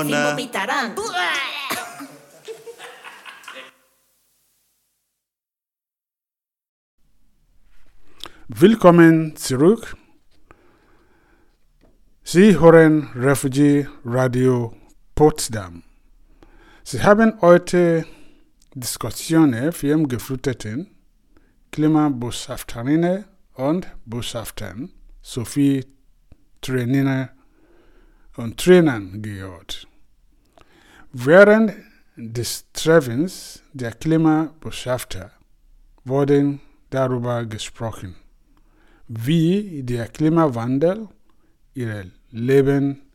Corona. Willkommen zurück. Sie hören Refugee Radio Potsdam. Sie haben heute Diskussionen für die Geflüchteten, Klimabotschafterinnen und Botschafter sowie Trainerinnen und Trainern gehört. Während des Treffens der Klimabotschafter wurde darüber gesprochen, wie der Klimawandel ihr Leben